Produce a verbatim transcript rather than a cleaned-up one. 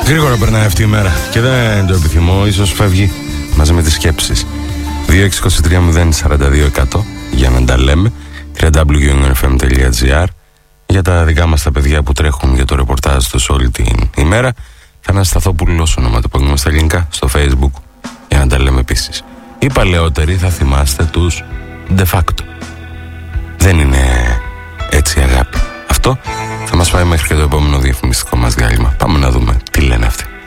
Γρήγορα περνάει αυτή η μέρα και δεν το επιθυμώ, ίσως φεύγει μαζί με τις σκέψεις. Δύο έξι δύο τρία μηδέν σαράντα δύο εκατό για να τα λέμε. double-u double-u double-u τελεία εφ εμ τελεία τζι άρ για τα δικά μας τα παιδιά που τρέχουν για το ρεπορτάζ τους όλη την ημέρα. Θανάσης Σταθόπουλος, ονοματεπώνυμο στα ελληνικά, στο Facebook για να τα λέμε επίσης. Οι παλαιότεροι θα θυμάστε τους de facto. Δεν είναι έτσι αγάπη. Αυτό θα μας πάει μέχρι και το επόμενο διαφημιστικό μας διάλειμμα. Πάμε να δούμε τι λένε αυτοί.